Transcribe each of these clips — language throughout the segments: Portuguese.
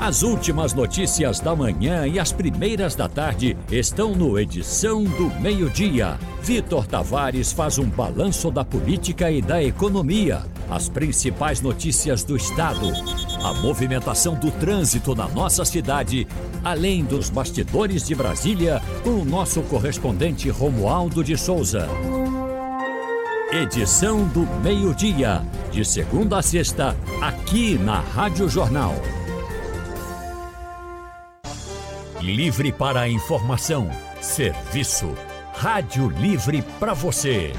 As últimas notícias da manhã e as primeiras da tarde estão no Edição do Meio-Dia. Vitor Tavares faz um balanço da política e da economia, as principais notícias do estado, a movimentação do trânsito na nossa cidade, além dos bastidores de Brasília, com o nosso correspondente Romualdo de Souza. Edição do Meio-Dia, de segunda a sexta, aqui na Rádio Jornal. Livre para a informação, serviço, Rádio Livre para você.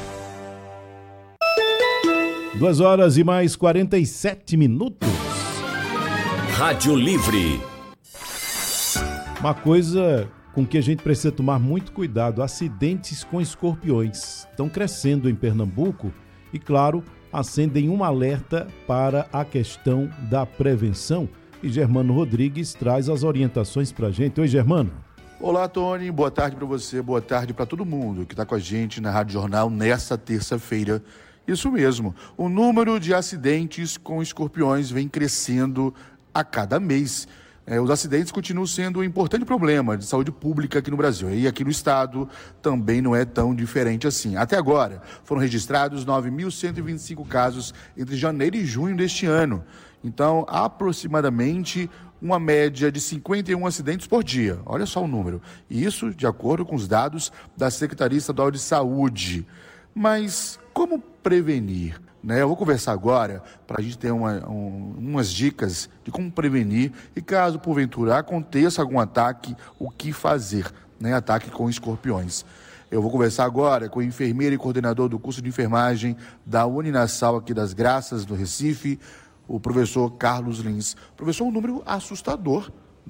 2h mais 47. Rádio Livre. Uma coisa com que a gente precisa tomar muito cuidado: acidentes com escorpiões estão crescendo em Pernambuco e, claro, acendem um alerta para a questão da prevenção. E Germano Rodrigues traz as orientações para a gente. Oi, Germano. Olá, Tony. Boa tarde para você, boa tarde para todo mundo que está com a gente na Rádio Jornal nessa terça-feira. Isso mesmo, o número de acidentes com escorpiões vem crescendo a cada mês. Os acidentes continuam sendo um importante problema de saúde pública aqui no Brasil. E aqui no estado também não é tão diferente assim. Até agora, foram registrados 9.125 casos entre janeiro e junho deste ano. Então, aproximadamente uma média de 51 acidentes por dia. Olha só o número. E isso de acordo com os dados da Secretaria Estadual de Saúde. Mas como prevenir? Eu vou conversar agora para a gente ter umas dicas de como prevenir e caso porventura aconteça algum ataque, o que fazer, ataque com escorpiões. Eu vou conversar agora com o enfermeiro e coordenador do curso de enfermagem da Uninasal aqui das Graças, do Recife, o professor Carlos Lins. Professor, um número assustador,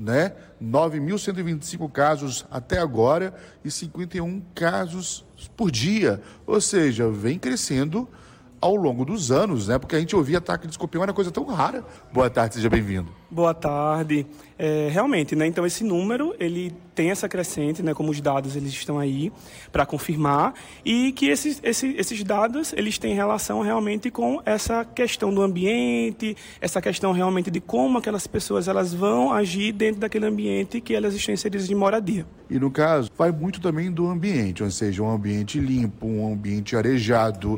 9.125 casos até agora e 51 casos por dia, ou seja, vem crescendo ao longo dos anos, porque a gente ouvia ataque de escorpião, era coisa tão rara. Boa tarde, seja bem-vindo. Boa tarde. Realmente, então esse número, ele tem essa crescente, como os dados eles estão aí para confirmar, e que esses dados, eles têm relação realmente com essa questão do ambiente, essa questão realmente de como aquelas pessoas elas vão agir dentro daquele ambiente que elas estão inseridas de moradia. E no caso, vai muito também do ambiente, ou seja, um ambiente limpo, um ambiente arejado,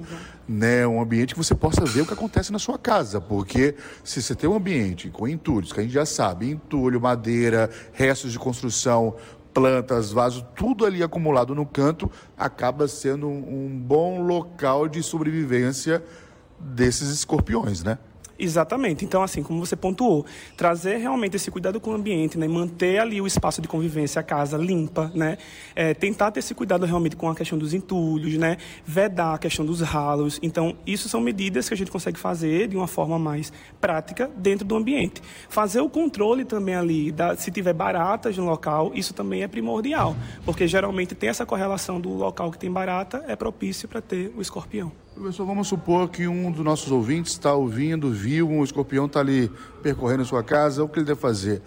um ambiente que você possa ver o que acontece na sua casa, porque se você tem um ambiente com entulhos, que a gente já sabe, entulho, madeira, restos de construção, plantas, vasos, tudo ali acumulado no canto, acaba sendo um bom local de sobrevivência desses escorpiões, Exatamente. Então, assim, como você pontuou, trazer realmente esse cuidado com o ambiente, manter ali o espaço de convivência, a casa limpa, tentar ter esse cuidado realmente com a questão dos entulhos, vedar a questão dos ralos. Então, isso são medidas que a gente consegue fazer de uma forma mais prática dentro do ambiente. Fazer o controle também ali, se tiver baratas no local, isso também é primordial, porque geralmente tem essa correlação do local que tem barata, é propício para ter o escorpião. Professor, vamos supor que um dos nossos ouvintes está ouvindo, viu, um escorpião está ali percorrendo a sua casa, o que ele deve fazer?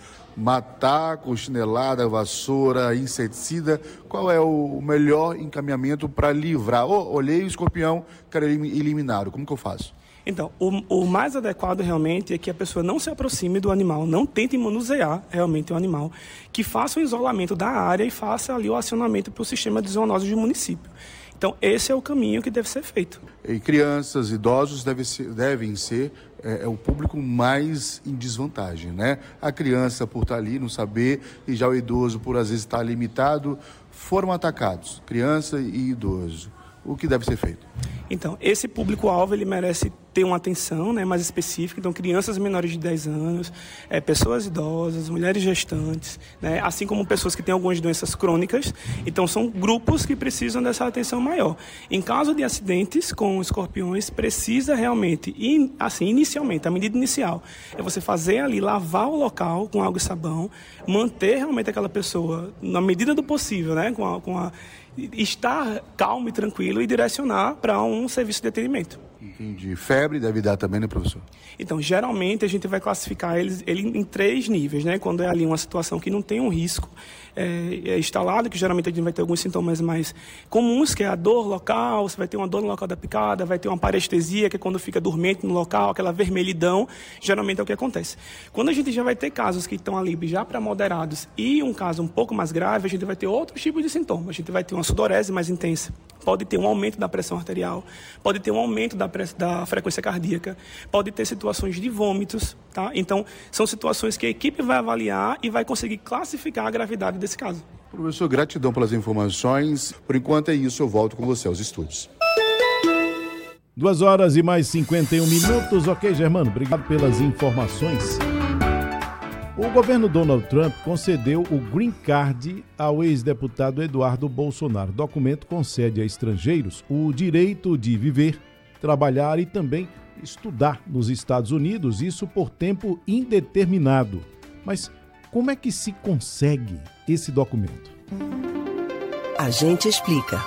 Matar com chinelada, vassoura, inseticida? Qual é o melhor encaminhamento para livrar? Olhei o escorpião, quero eliminá-lo, como que eu faço? Então, o mais adequado realmente é que a pessoa não se aproxime do animal, não tente manusear realmente o animal, que faça o isolamento da área e faça ali o acionamento para o sistema de zoonoses do município. Então, esse é o caminho que deve ser feito. E crianças, idosos devem ser o público mais em desvantagem, A criança, por estar ali, não saber, e já o idoso, por às vezes estar limitado, foram atacados, criança e idoso. O que deve ser feito? Então, esse público-alvo, ele merece ter uma atenção mais específica. Então, crianças menores de 10 anos, pessoas idosas, mulheres gestantes, assim como pessoas que têm algumas doenças crônicas. Então, são grupos que precisam dessa atenção maior. Em caso de acidentes com escorpiões, precisa realmente, inicialmente, a medida inicial é você fazer ali, lavar o local com água e sabão, manter realmente aquela pessoa, na medida do possível, estar calmo e tranquilo e direcionar para um serviço de atendimento. Entendi. Febre deve dar também, né, professor? Então, geralmente a gente vai classificar ele em 3 níveis, né? Quando é ali uma situação que não tem um risco instalado, que geralmente a gente vai ter alguns sintomas mais comuns, que é a dor local, você vai ter uma dor no local da picada, vai ter uma parestesia, que é quando fica dormente no local, aquela vermelhidão, geralmente é o que acontece. Quando a gente já vai ter casos que estão ali já para moderados e um caso um pouco mais grave, a gente vai ter outros tipos de sintomas. A gente vai ter uma sudorese mais intensa, pode ter um aumento da pressão arterial, pode ter um aumento da frequência cardíaca, pode ter situações de vômitos, tá? Então, são situações que a equipe vai avaliar e vai conseguir classificar a gravidade desse caso. Professor, gratidão pelas informações. Por enquanto é isso, eu volto com você aos estúdios. 2h mais 51. Ok, Germano, obrigado pelas informações. O governo Donald Trump concedeu o Green Card ao ex-deputado Eduardo Bolsonaro. O documento concede a estrangeiros o direito de viver, trabalhar e também estudar nos Estados Unidos, isso por tempo indeterminado. Mas como é que se consegue esse documento? A gente explica.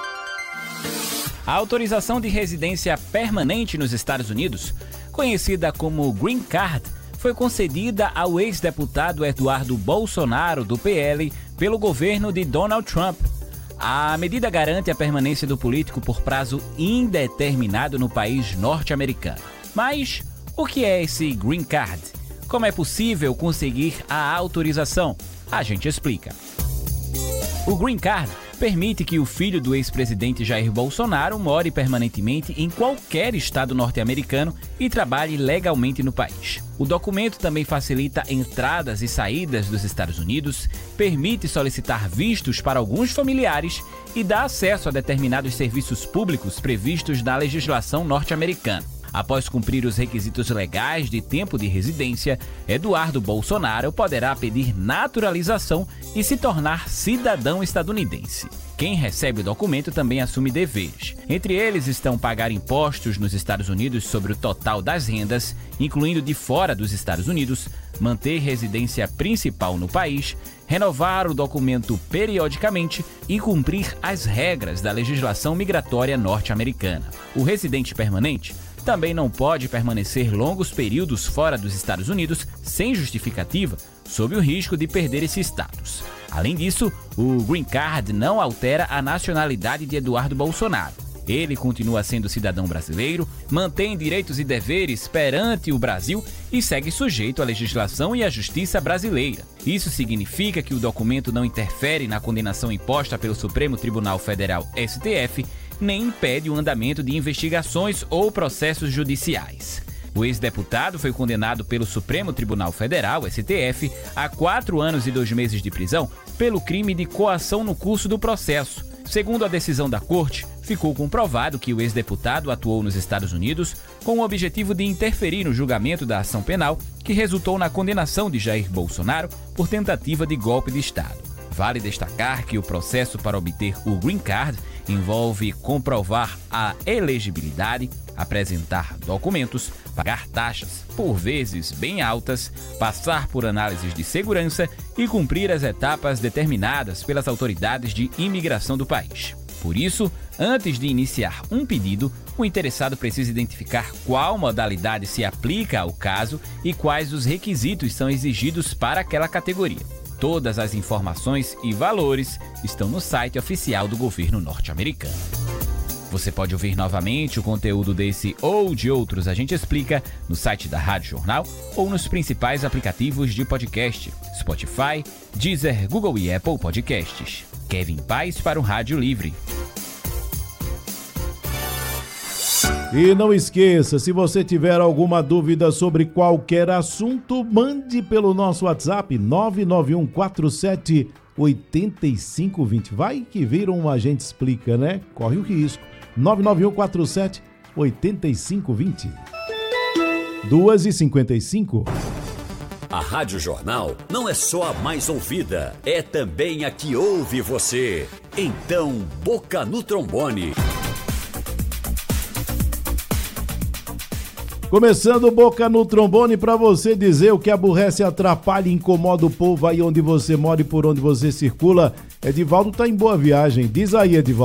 A autorização de residência permanente nos Estados Unidos, conhecida como Green Card, foi concedida ao ex-deputado Eduardo Bolsonaro, do PL, pelo governo de Donald Trump. A medida garante a permanência do político por prazo indeterminado no país norte-americano. Mas o que é esse Green Card? Como é possível conseguir a autorização? A gente explica. O Green Card permite que o filho do ex-presidente Jair Bolsonaro more permanentemente em qualquer estado norte-americano e trabalhe legalmente no país. O documento também facilita entradas e saídas dos Estados Unidos, permite solicitar vistos para alguns familiares e dá acesso a determinados serviços públicos previstos na legislação norte-americana. Após cumprir os requisitos legais de tempo de residência, Eduardo Bolsonaro poderá pedir naturalização e se tornar cidadão estadunidense. Quem recebe o documento também assume deveres. Entre eles estão pagar impostos nos Estados Unidos sobre o total das rendas, incluindo de fora dos Estados Unidos, manter residência principal no país, renovar o documento periodicamente e cumprir as regras da legislação migratória norte-americana. O residente permanente também não pode permanecer longos períodos fora dos Estados Unidos sem justificativa, sob o risco de perder esse status. Além disso, o Green Card não altera a nacionalidade de Eduardo Bolsonaro. Ele continua sendo cidadão brasileiro, mantém direitos e deveres perante o Brasil e segue sujeito à legislação e à justiça brasileira. Isso significa que o documento não interfere na condenação imposta pelo Supremo Tribunal Federal, STF, nem impede o andamento de investigações ou processos judiciais. O ex-deputado foi condenado pelo Supremo Tribunal Federal, STF, a 4 anos e 2 meses de prisão pelo crime de coação no curso do processo. Segundo a decisão da Corte, ficou comprovado que o ex-deputado atuou nos Estados Unidos com o objetivo de interferir no julgamento da ação penal que resultou na condenação de Jair Bolsonaro por tentativa de golpe de Estado. Vale destacar que o processo para obter o Green Card envolve comprovar a elegibilidade, apresentar documentos, pagar taxas, por vezes bem altas, passar por análises de segurança e cumprir as etapas determinadas pelas autoridades de imigração do país. Por isso, antes de iniciar um pedido, o interessado precisa identificar qual modalidade se aplica ao caso e quais os requisitos são exigidos para aquela categoria. Todas as informações e valores estão no site oficial do governo norte-americano. Você pode ouvir novamente o conteúdo desse ou de outros A Gente Explica no site da Rádio Jornal ou nos principais aplicativos de podcast, Spotify, Deezer, Google e Apple Podcasts. Kevin Paz para o Rádio Livre. E não esqueça, se você tiver alguma dúvida sobre qualquer assunto, mande pelo nosso WhatsApp 991478520. Vai que vira um A Gente Explica, né? Corre o risco. 991478520. 2h55. A Rádio Jornal não é só a mais ouvida, é também a que ouve você. Então, boca no trombone. Começando Boca no Trombone para você dizer o que aborrece, atrapalha e incomoda o povo aí onde você mora e por onde você circula. Edivaldo tá em Boa Viagem. Diz aí, Edivaldo.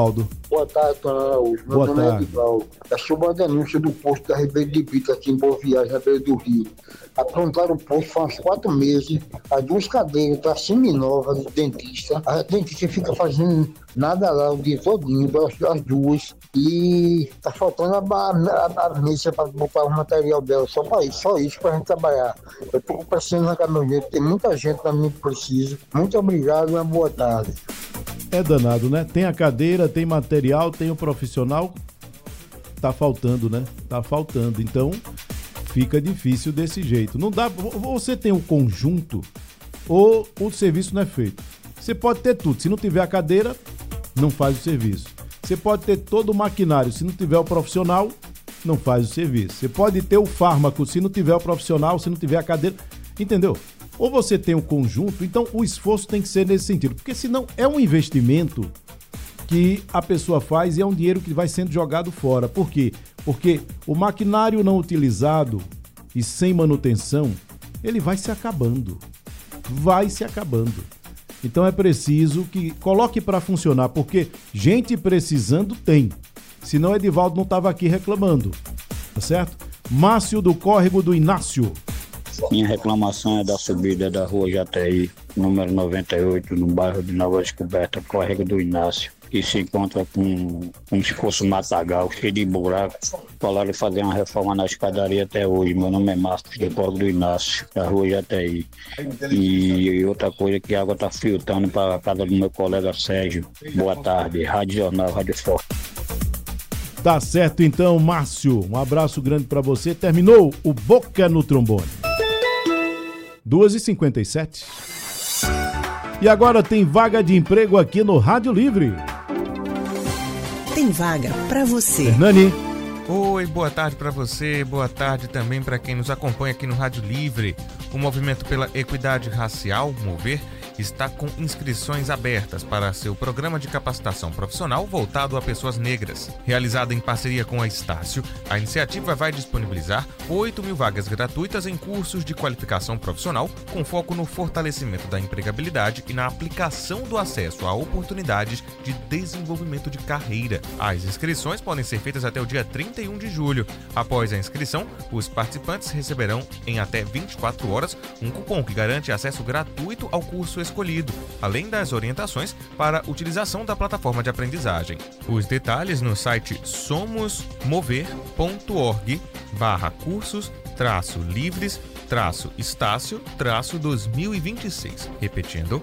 Boa tarde, Tonal. Meu nome é Edivaldo. Eu sou bandanista do posto da Ribeiro de Brito, aqui em Boa Viagem, na beira do Rio. Aprontaram o posto faz uns 4 meses. As 2 cadeiras estão semi-novas do dentista. A dentista fica fazendo nada lá o dia todinho, as 2. E tá faltando a mesa para botar o material dela, só isso pra gente trabalhar. Eu tô precisando na caminhonete, tem muita gente na minha que precisa. Muito obrigado e uma boa tarde. É danado, né? Tem a cadeira, tem material, tem o profissional. Tá faltando, né? Tá faltando. Então, fica difícil desse jeito. Não dá. Você tem um conjunto ou o serviço não é feito. Você pode ter tudo. Se não tiver a cadeira, não faz o serviço. Você pode ter todo o maquinário. Se não tiver o profissional, não faz o serviço. Você pode ter o fármaco. Se não tiver o profissional, se não tiver a cadeira. Entendeu? Ou você tem um conjunto, então o esforço tem que ser nesse sentido. Porque senão é um investimento que a pessoa faz e é um dinheiro que vai sendo jogado fora. Por quê? Porque o maquinário não utilizado e sem manutenção, ele vai se acabando. Vai se acabando. Então é preciso que coloque para funcionar, porque gente precisando tem. Senão Edivaldo não estava aqui reclamando. Tá certo? Márcio do Córrego do Inácio. Minha reclamação é da subida da rua Jataí, número 98, no bairro de Nova Descoberta, Córrego do Inácio, que se encontra como se fosse um matagal, cheio de buracos. Falaram de fazer uma reforma na escadaria até hoje. Meu nome é Márcio do Córrego do Inácio, da rua Jataí. E outra coisa, que a água está filtrando para a casa do meu colega Sérgio. Boa tarde, Rádio Jornal, Rádio Forte. Tá certo então, Márcio. Um abraço grande para você. Terminou o Boca no Trombone. 2h57. E agora tem vaga de emprego aqui no Rádio Livre. Tem vaga para você. Hernani. Oi, boa tarde para você, boa tarde também para quem nos acompanha aqui no Rádio Livre. O Movimento pela Equidade Racial, Mover, está com inscrições abertas para seu programa de capacitação profissional voltado a pessoas negras. Realizada em parceria com a Estácio, a iniciativa vai disponibilizar 8.000 vagas gratuitas em cursos de qualificação profissional com foco no fortalecimento da empregabilidade e na aplicação do acesso a oportunidades de desenvolvimento de carreira. As inscrições podem ser feitas até o dia 31 de julho. Após a inscrição, os participantes receberão em até 24 horas um cupom que garante acesso gratuito ao curso escolhido, além das orientações para a utilização da plataforma de aprendizagem. Os detalhes no site somosmover.org/cursos-livres-estácio-2026. Repetindo,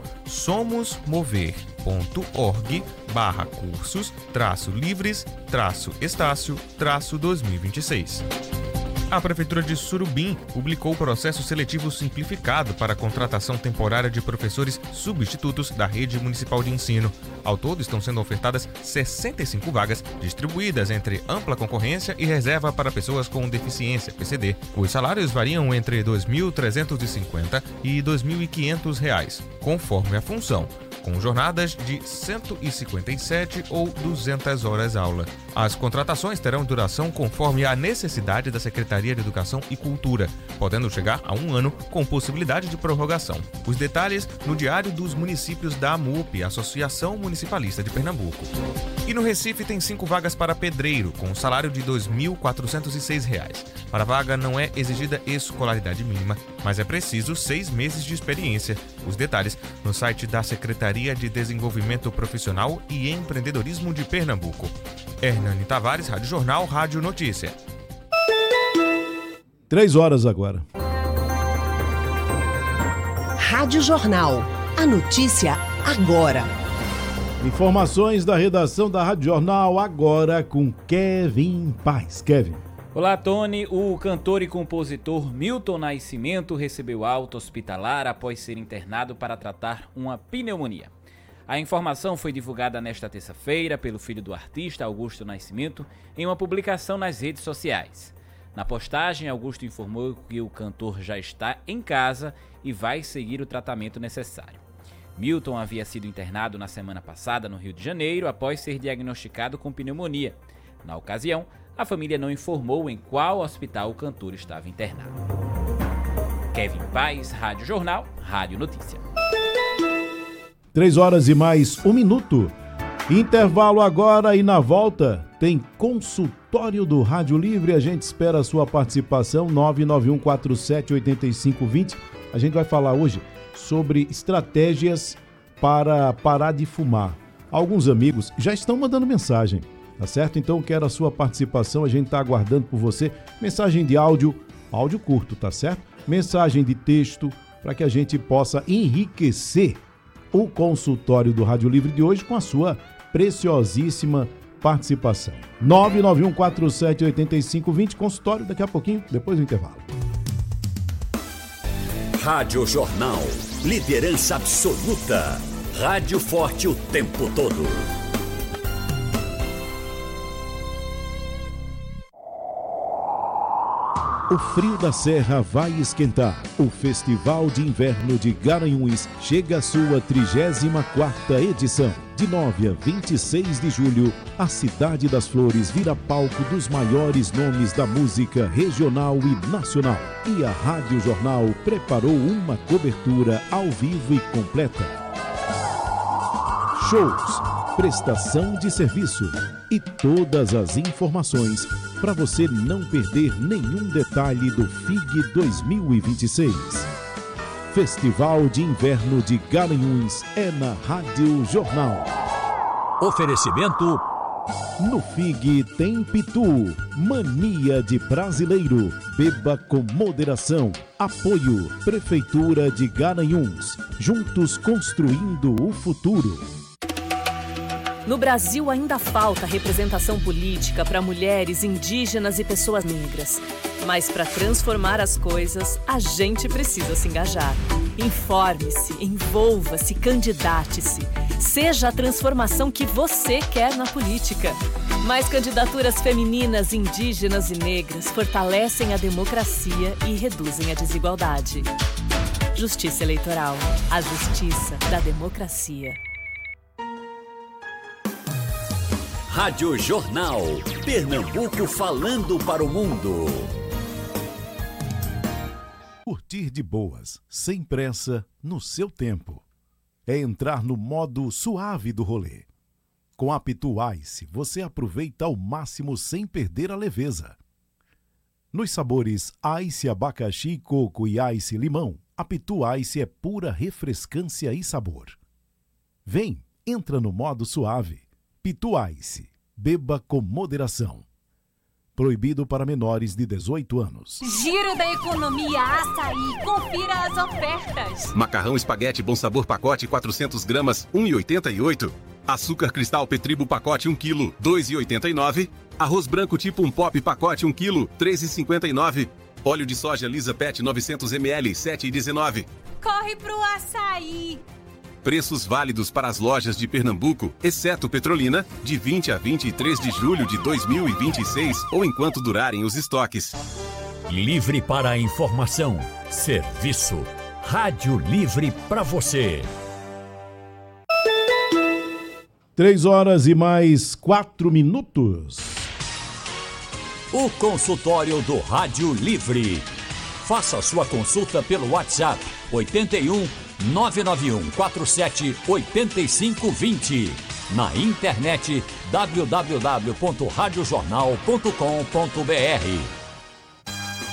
somosmover.org/cursos-livres-estácio-2026. A Prefeitura de Surubim publicou o processo seletivo simplificado para a contratação temporária de professores substitutos da rede municipal de ensino. Ao todo, estão sendo ofertadas 65 vagas, distribuídas entre ampla concorrência e reserva para pessoas com deficiência, PCD. Os salários variam entre R$ 2.350 e R$ 2.500, conforme a função, com jornadas de 157 ou 200 horas aula. As contratações terão duração conforme a necessidade da Secretaria de Educação e Cultura, podendo chegar a 1 ano com possibilidade de prorrogação. Os detalhes no Diário dos Municípios da AMUP, Associação Municipalista de Pernambuco. E no Recife tem 5 vagas para pedreiro, com um salário de R$ 2.406. Para a vaga não é exigida escolaridade mínima, mas é preciso 6 meses de experiência. Os detalhes no site da Secretaria de Desenvolvimento Profissional e Empreendedorismo de Pernambuco. Hernani Tavares, Rádio Jornal, Rádio Notícia. 3 horas agora. Rádio Jornal. A notícia agora. Informações da redação da Rádio Jornal agora com Kevin Paz. Kevin. Olá, Tony. O cantor e compositor Milton Nascimento recebeu alta hospitalar após ser internado para tratar uma pneumonia. A informação foi divulgada nesta terça-feira pelo filho do artista, Augusto Nascimento, em uma publicação nas redes sociais. Na postagem, Augusto informou que o cantor já está em casa e vai seguir o tratamento necessário. Milton havia sido internado na semana passada no Rio de Janeiro após ser diagnosticado com pneumonia. Na ocasião, a família não informou em qual hospital o cantor estava internado. Kevin Paz, Rádio Jornal, Rádio Notícia. 3 horas e mais 1 minuto. Intervalo agora e na volta tem consultório do Rádio Livre. A gente espera a sua participação, 991478520. A gente vai falar hoje sobre estratégias para parar de fumar. Alguns amigos já estão mandando mensagem, tá certo? Então quero a sua participação, a gente está aguardando por você. Mensagem de áudio curto, tá certo? Mensagem de texto, para que a gente possa enriquecer o consultório do Rádio Livre de hoje com a sua preciosíssima participação. 991478520, consultório daqui a pouquinho, depois do intervalo. Rádio Jornal, liderança absoluta. Rádio forte o tempo todo. O frio da Serra vai esquentar. O Festival de Inverno de Garanhuns chega à sua 34ª edição. De 9 a 26 de julho, a Cidade das Flores vira palco dos maiores nomes da música regional e nacional. E a Rádio Jornal preparou uma cobertura ao vivo e completa. Shows, prestação de serviço e todas as informações para você não perder nenhum detalhe do FIG 2026. Festival de Inverno de Garanhuns é na Rádio Jornal. Oferecimento: no FIG tem Pitu, mania de brasileiro. Beba com moderação. Apoio Prefeitura de Garanhuns. Juntos construindo o futuro. No Brasil ainda falta representação política para mulheres, indígenas e pessoas negras. Mas para transformar as coisas, a gente precisa se engajar. Informe-se, envolva-se, candidate-se. Seja a transformação que você quer na política. Mais candidaturas femininas, indígenas e negras fortalecem a democracia e reduzem a desigualdade. Justiça Eleitoral. A justiça da democracia. Rádio Jornal, Pernambuco falando para o mundo. Curtir de boas, sem pressa, no seu tempo. É entrar no modo suave do rolê. Com a Pitu Ice, você aproveita ao máximo sem perder a leveza. Nos sabores Ice abacaxi, coco e Ice limão, a Pitu Ice é pura refrescância e sabor. Vem, entra no modo suave. Pitu Ice. Beba com moderação. Proibido para menores de 18 anos. Giro da Economia Açaí. Confira as ofertas. Macarrão espaguete Bom Sabor pacote 400 gramas, 1,88. Açúcar cristal Petribo pacote 1 kg, 2,89. Arroz branco tipo 1 pop pacote 1 kg, 3,59. Óleo de soja Lisa Pet 900 ml, 7,19. Corre pro açaí. Preços válidos para as lojas de Pernambuco, exceto Petrolina, de 20 a 23 de julho de 2026 ou enquanto durarem os estoques. Livre para a informação, serviço. Rádio Livre para você. 3 horas e mais 4 minutos. O consultório do Rádio Livre. Faça sua consulta pelo WhatsApp 81 991 47 8520. Na internet www.radiojornal.com.br.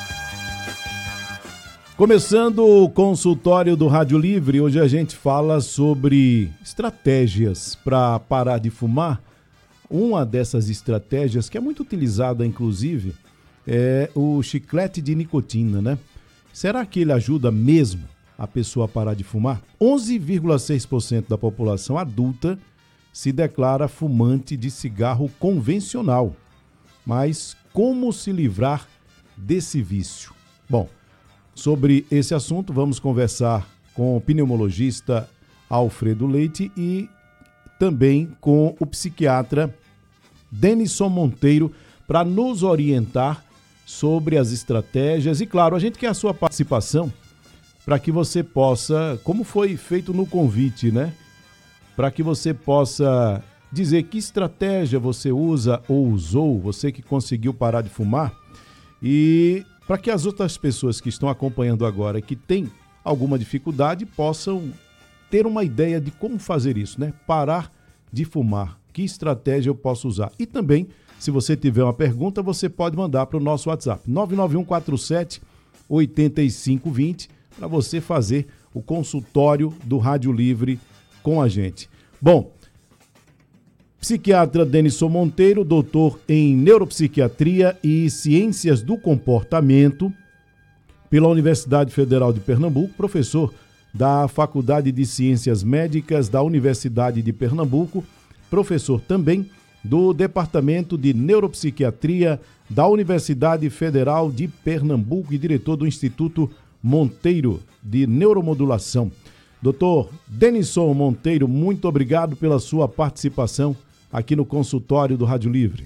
Começando o consultório do Rádio Livre, hoje a gente fala sobre estratégias para parar de fumar. Uma dessas estratégias, que é muito utilizada inclusive, é o chiclete de nicotina, né? Será que ele ajuda mesmo a pessoa a parar de fumar? 11,6% da população adulta se declara fumante de cigarro convencional. Mas como se livrar desse vício? Bom, sobre esse assunto vamos conversar com o pneumologista Alfredo Leite e também com o psiquiatra Denison Monteiro para nos orientar sobre as estratégias. E claro, a gente quer a sua participação para que você possa, como foi feito no convite, né? Para que você possa dizer que estratégia você usa ou usou, você que conseguiu parar de fumar, e para que as outras pessoas que estão acompanhando agora, que têm alguma dificuldade, possam ter uma ideia de como fazer isso, né? Parar de fumar. Que estratégia eu posso usar? E também, se você tiver uma pergunta, você pode mandar para o nosso WhatsApp, 99147-8520, para você fazer o consultório do Rádio Livre com a gente. Bom, psiquiatra Denison Monteiro, doutor em neuropsiquiatria e ciências do comportamento pela Universidade Federal de Pernambuco, professor da Faculdade de Ciências Médicas da Universidade de Pernambuco, professor também do Departamento de Neuropsiquiatria da Universidade Federal de Pernambuco e diretor do Instituto Monteiro de Neuromodulação. Doutor Denison Monteiro, muito obrigado pela sua participação aqui no consultório do Rádio Livre.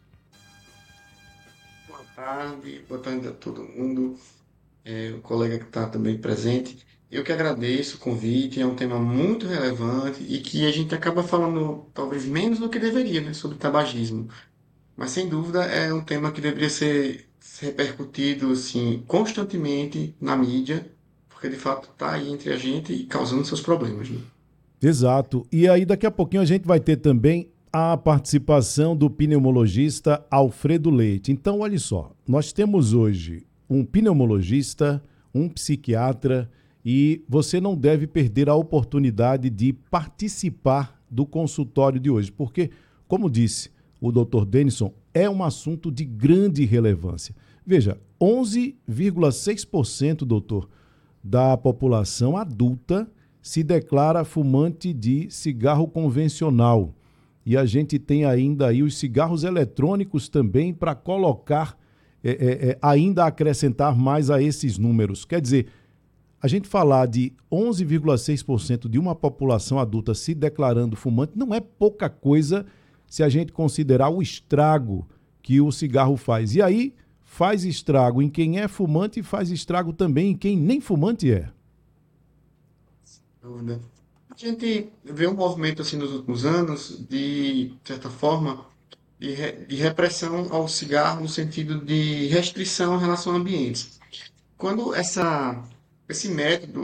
Boa tarde a todo mundo, o colega que está também presente. Eu que agradeço o convite, é um tema muito relevante e que a gente acaba falando talvez menos do que deveria, né, sobre tabagismo. Mas sem dúvida é um tema que deveria ser repercutido assim, constantemente na mídia, porque de fato está aí entre a gente e causando seus problemas, né? Exato. E aí daqui a pouquinho a gente vai ter também a participação do pneumologista Alfredo Leite. Então, olha só, nós temos hoje um pneumologista, um psiquiatra, e você não deve perder a oportunidade de participar do consultório de hoje, porque, como disse o Dr. Denison, é um assunto de grande relevância. Veja, 11,6%, doutor, da população adulta se declara fumante de cigarro convencional. E a gente tem ainda aí os cigarros eletrônicos também para colocar, ainda acrescentar mais a esses números. Quer dizer, a gente falar de 11,6% de uma população adulta se declarando fumante não é pouca coisa se a gente considerar o estrago que o cigarro faz. E aí faz estrago em quem é fumante e faz estrago também em quem nem fumante é. Dúvida. A gente vê um movimento assim nos últimos anos de certa forma, de repressão ao cigarro no sentido de restrição em relação a ambientes. Quando esse método,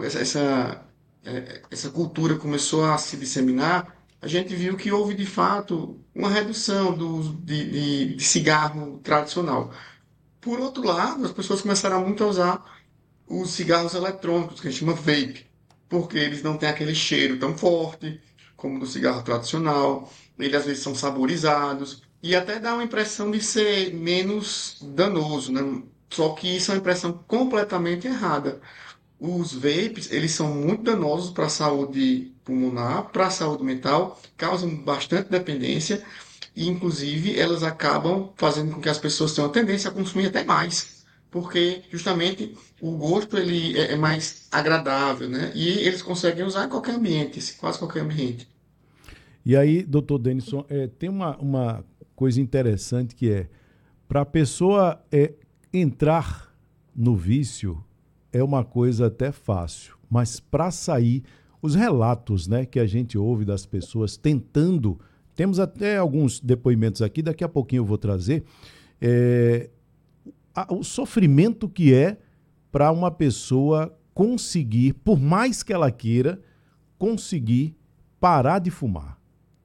essa cultura começou a se disseminar, a gente viu que houve de fato uma redução do uso de cigarro tradicional. Por outro lado, as pessoas começaram muito a usar os cigarros eletrônicos, que a gente chama vape, porque eles não têm aquele cheiro tão forte como do cigarro tradicional, eles às vezes são saborizados e até dá uma impressão de ser menos danoso, né? Só que isso é uma impressão completamente errada. Os vapes, eles são muito danosos para a saúde pulmonar, para a saúde mental, causam bastante dependência e, inclusive, elas acabam fazendo com que as pessoas tenham tendência a consumir até mais, porque justamente o gosto ele é mais agradável, né? E eles conseguem usar em qualquer ambiente, quase qualquer ambiente. E aí, doutor Denison, tem uma coisa interessante que para a pessoa entrar no vício é uma coisa até fácil, mas para sair, os relatos, né, que a gente ouve das pessoas tentando, temos até alguns depoimentos aqui, daqui a pouquinho eu vou trazer, o sofrimento que é para uma pessoa conseguir, por mais que ela queira, conseguir parar de fumar.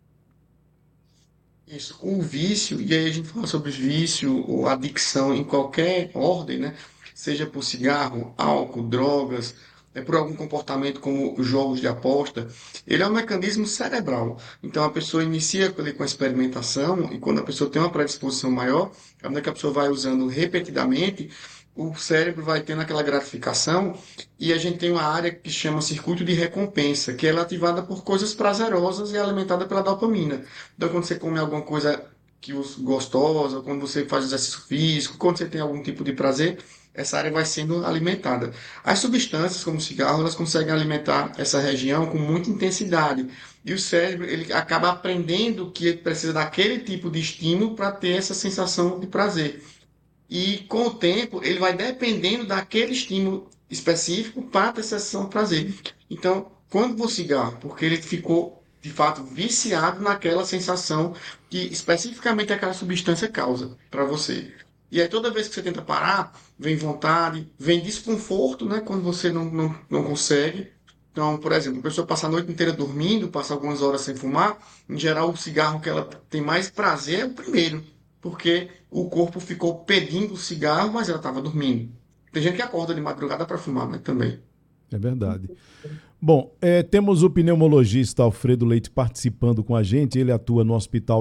Isso, o vício, e aí a gente fala sobre vício ou adicção em qualquer ordem, né? Seja por cigarro, álcool, drogas, por algum comportamento como jogos de aposta, ele é um mecanismo cerebral. Então a pessoa inicia ali com a experimentação e quando a pessoa tem uma predisposição maior, à medida que a pessoa vai usando repetidamente, o cérebro vai tendo aquela gratificação e a gente tem uma área que chama circuito de recompensa, que ela é ativada por coisas prazerosas e é alimentada pela dopamina. Então quando você come alguma coisa gostosa, quando você faz exercício físico, quando você tem algum tipo de prazer, essa área vai sendo alimentada. As substâncias, como o cigarro, elas conseguem alimentar essa região com muita intensidade. E o cérebro ele acaba aprendendo que ele precisa daquele tipo de estímulo para ter essa sensação de prazer. E com o tempo, ele vai dependendo daquele estímulo específico para ter essa sensação de prazer. Então, quando o cigarro, porque ele ficou de fato viciado naquela sensação que especificamente aquela substância causa para você. E aí toda vez que você tenta parar, vem vontade, vem desconforto, né, quando você não consegue. Então, por exemplo, a pessoa passa a noite inteira dormindo, passa algumas horas sem fumar, em geral o cigarro que ela tem mais prazer é o primeiro, porque o corpo ficou pedindo o cigarro, mas ela estava dormindo. Tem gente que acorda de madrugada para fumar, né, também. É verdade. Bom, temos o pneumologista Alfredo Leite participando com a gente, ele atua no Hospital